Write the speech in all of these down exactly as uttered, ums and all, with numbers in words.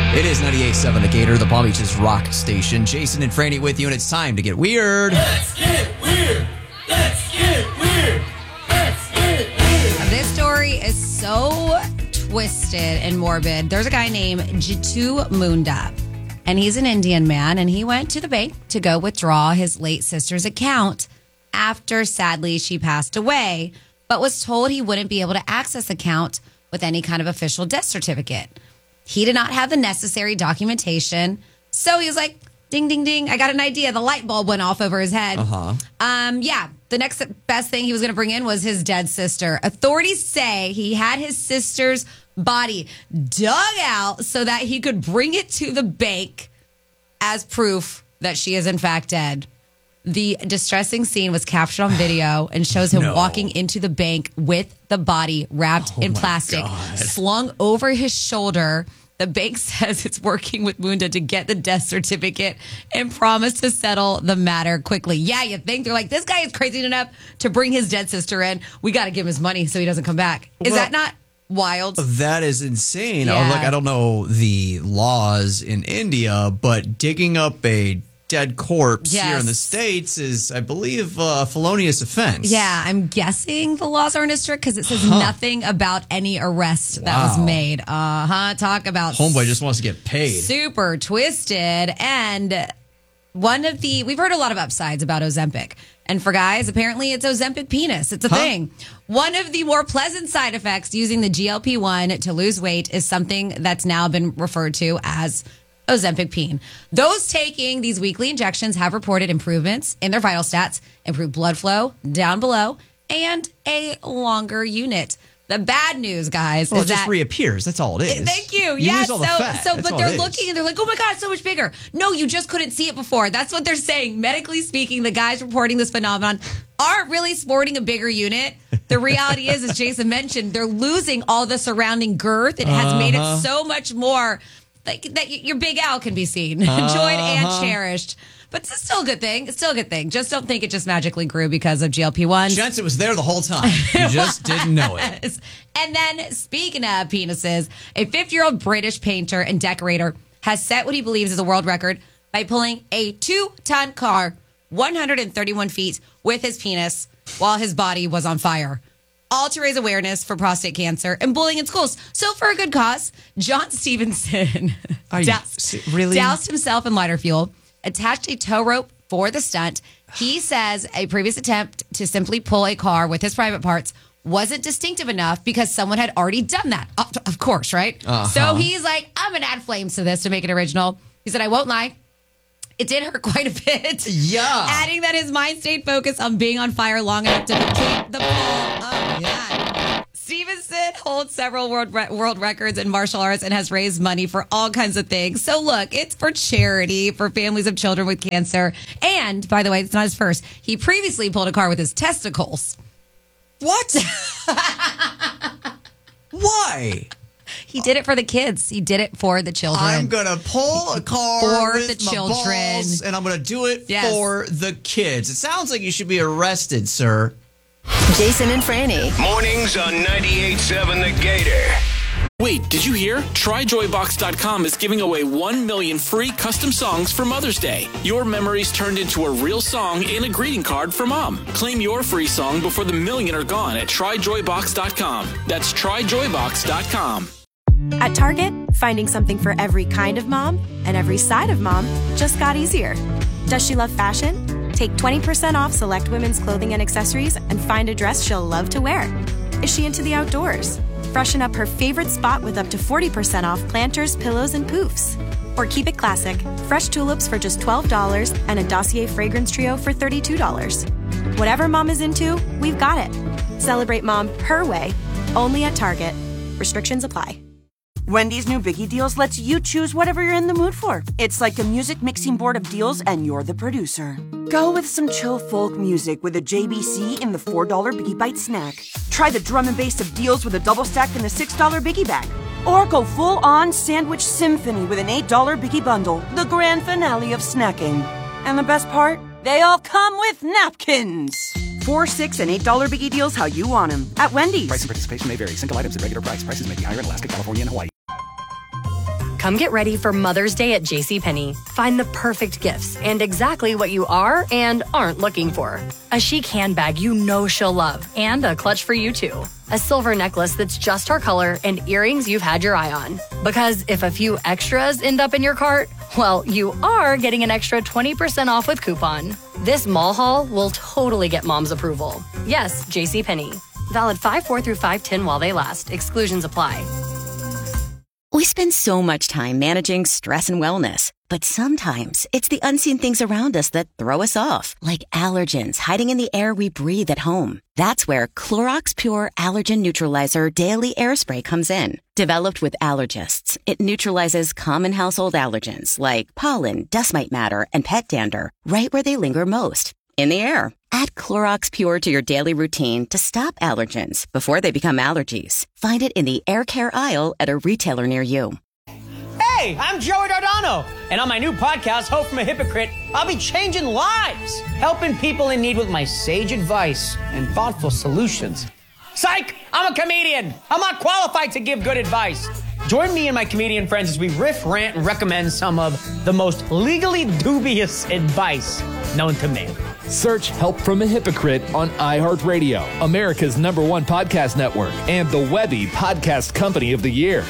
It is ninety-eight point seven The Gator, the Palm Beach's rock station. Jason and Franny with you, and it's time to get weird. Let's get weird. Let's get weird. Let's get weird. This story is so twisted and morbid. There's a guy named Jitu Munda, and he's an Indian man, and he went to the bank to go withdraw his late sister's account after, sadly, she passed away, but was told he wouldn't be able to access the account with any kind of official death certificate. He did not have the necessary documentation, so he was like, ding, ding, ding, I got an idea. The light bulb went off over his head. Uh-huh. Um, yeah, the next best thing he was going to bring in was his dead sister. Authorities say he had his sister's body dug out so that he could bring it to the bank as proof that she is in fact dead. The distressing scene was captured on video and shows him No. walking into the bank with the body wrapped Oh in my plastic, God. slung over his shoulder. The bank says it's working with Munda to get the death certificate and promised to settle the matter quickly. Yeah, you think? They're like, this guy is crazy enough to bring his dead sister in. We got to give him his money so he doesn't come back. Is Well, that not wild? That is insane. Yeah. Oh, look, I don't know the laws in India, but digging up a dead corpse here in the Yes. States is, I believe, a felonious offense. Yeah, I'm guessing the laws aren't as strict because it says nothing about any arrest that was Wow. made. Uh huh. Talk about Homeboy just wants to get paid. super twisted. And one of the, we've heard a lot of upsides about Ozempic. And for guys, apparently it's Ozempic penis. It's a Huh? thing. One of the more pleasant side effects using the G L P one to lose weight is something that's now been referred to as Ozempic peen. Those taking these weekly injections have reported improvements in their vital stats, improved blood flow down below, and a longer unit. The bad news, guys, Well, is it just that reappears. That's all it is. Thank you. You yeah. lose all So, the fat. so, That's but all they're it is. looking and they're like, "Oh my God, it's so much bigger." No, you just couldn't see it before. That's what they're saying. Medically speaking, the guys reporting this phenomenon aren't really sporting a bigger unit. The reality is, as Jason mentioned, they're losing all the surrounding girth. It has made Uh-huh. it so much more like that. Your big Al can be seen, enjoyed, and Uh-huh. cherished. But it's still a good thing. It's still a good thing. Just don't think it just magically grew because of G L P one. Jensen was there the whole time. You just didn't know it. And then, speaking of penises, a fifty-year-old British painter and decorator has set what he believes is a world record by pulling a two-ton car one hundred thirty-one feet with his penis while his body was on fire. All to raise awareness for prostate cancer and bullying in schools. So for a good cause, John Stevenson Are you- doused, really? doused himself in lighter fuel, attached a tow rope for the stunt. He says a previous attempt to simply pull a car with his private parts wasn't distinctive enough because someone had already done that. Of- Of course, right? Uh-huh. So he's like, I'm going to add flames to this to make it original. He said, I won't lie. It did hurt quite a bit. Yeah. Adding that his mind stayed focused on being on fire long enough to keep the pull. Oh, God. Stevenson holds several world re- world records in martial arts and has raised money for all kinds of things. So look, it's for charity for families of children with cancer. And by the way, it's not his first. He previously pulled a car with his testicles. What? Why? He did it for the kids. He did it for the children. I'm gonna pull a car For with the my children. balls, and I'm gonna do it Yes. for the kids. It sounds like you should be arrested, sir. Jason and Franny. Mornings on ninety-eight point seven The Gator. Wait, did you hear? Try Joy Box dot com is giving away one million free custom songs for Mother's Day. Your memories turned into a real song and a greeting card for Mom. Claim your free song before the million are gone at Try Joy Box dot com. That's Try Joy Box dot com. At Target, finding something for every kind of mom and every side of mom just got easier. Does she love fashion? Take twenty percent off select women's clothing and accessories and find a dress she'll love to wear. Is she into the outdoors? Freshen up her favorite spot with up to forty percent off planters, pillows, and poofs. Or keep it classic. Fresh tulips for just twelve dollars and a Dossier fragrance trio for thirty-two dollars. Whatever mom is into, we've got it. Celebrate mom her way, only at Target. Restrictions apply. Wendy's new Biggie Deals lets you choose whatever you're in the mood for. It's like a music mixing board of deals, and you're the producer. Go with some chill folk music with a J B C in the four dollar Biggie Bite snack. Try the drum and bass of deals with a double stack in the six dollar Biggie Bag. Or go full-on sandwich symphony with an eight dollar Biggie Bundle, the grand finale of snacking. And the best part? They all come with napkins. Four, six, and eight dollar Biggie Deals how you want them. At Wendy's. Price and participation may vary. Single items at regular price. Prices may be higher in Alaska, California, and Hawaii. Come get ready for Mother's Day at JCPenney. Find the perfect gifts and exactly what you are and aren't looking for. A chic handbag you know she'll love and a clutch for you too. A silver necklace that's just her color and earrings you've had your eye on. Because if a few extras end up in your cart, well, you are getting an extra twenty percent off with coupon. This mall haul will totally get mom's approval. Yes, JCPenney. Valid five four through five ten while they last. Exclusions apply. We spend so much time managing stress and wellness, but sometimes it's the unseen things around us that throw us off, like allergens hiding in the air we breathe at home. That's where Clorox Pure Allergen Neutralizer Daily Air Spray comes in. Developed with allergists, it neutralizes common household allergens like pollen, dust mite matter, and pet dander right where they linger most, in the air. Add Clorox Pure to your daily routine to stop allergens before they become allergies. Find it in the air care aisle at a retailer near you. Hey, I'm Joey Dardano, and on my new podcast, Hope from a Hypocrite, I'll be changing lives, helping people in need with my sage advice and thoughtful solutions. Psych! I'm a comedian. I'm not qualified to give good advice. Join me and my comedian friends as we riff, rant, and recommend some of the most legally dubious advice known to man. Search Help from a Hypocrite on iHeartRadio, America's number one podcast network, and the Webby Podcast Company of the Year.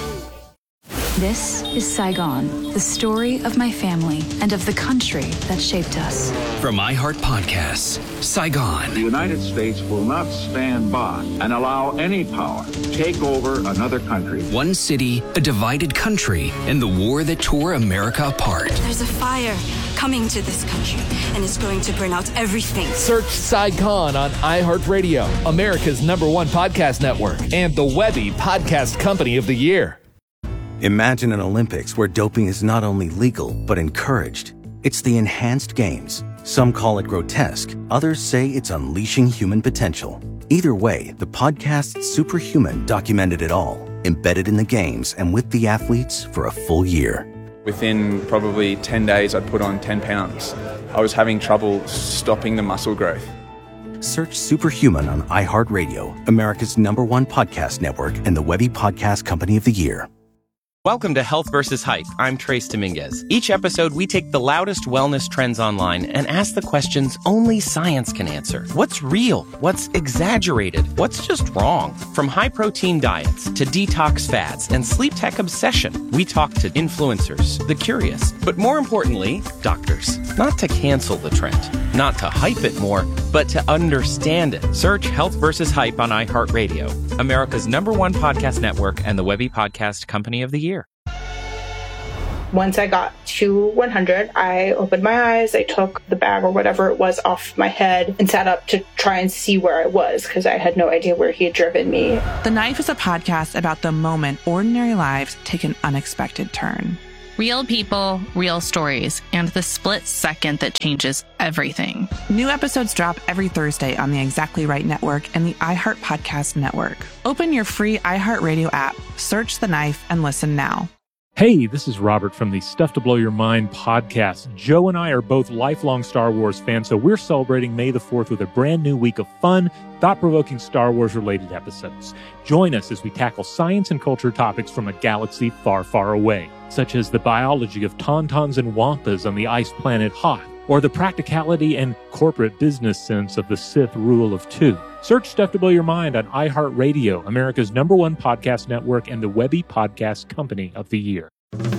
This is Saigon, the story of my family and of the country that shaped us. From iHeart Podcasts, Saigon. The United States will not stand by and allow any power to take over another country. One city, a divided country, and the war that tore America apart. There's a fire coming to this country, and it's going to burn out everything. Search Saigon on iHeartRadio, America's number one podcast network, and the Webby Podcast Company of the Year. Imagine an Olympics where doping is not only legal, but encouraged. It's the enhanced games. Some call it grotesque. Others say it's unleashing human potential. Either way, the podcast Superhuman documented it all, embedded in the games and with the athletes for a full year. Within probably ten days, I'd put on ten pounds. I was having trouble stopping the muscle growth. Search Superhuman on iHeartRadio, America's number one podcast network, and the Webby Podcast Company of the Year. Welcome to Health versus Hype. I'm Trace Dominguez. Each episode, we take the loudest wellness trends online and ask the questions only science can answer. What's real? What's exaggerated? What's just wrong? From high-protein diets to detox fads and sleep tech obsession, we talk to influencers, the curious, but more importantly, doctors. Not to cancel the trend, not to hype it more, but to understand it. Search Health versus Hype on iHeartRadio, America's number one podcast network, and the Webby Podcast Company of the Year. Once I got to one hundred, I opened my eyes, I took the bag or whatever it was off my head and sat up to try and see where I was because I had no idea where he had driven me. The Knife is a podcast about the moment ordinary lives take an unexpected turn. Real people, real stories, and the split second that changes everything. New episodes drop every Thursday on the Exactly Right Network and the iHeart Podcast Network. Open your free iHeartRadio app, search The Knife, and listen now. Hey, this is Robert from the Stuff to Blow Your Mind podcast. Joe and I are both lifelong Star Wars fans, so we're celebrating May the fourth with a brand new week of fun, thought-provoking Star Wars-related episodes. Join us as we tackle science and culture topics from a galaxy far, far away, such as the biology of tauntauns and wampas on the ice planet Hoth, or the practicality and corporate business sense of the Sith rule of two. Search Stuff to Blow Your Mind on iHeartRadio, America's number one podcast network, and the Webby Podcast Company of the Year.